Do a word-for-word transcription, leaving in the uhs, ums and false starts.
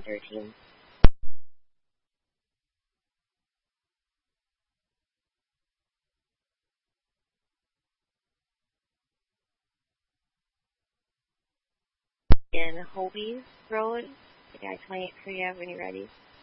thirteen. In Hobie Road, the guy twenty-eight Korea when you're ready.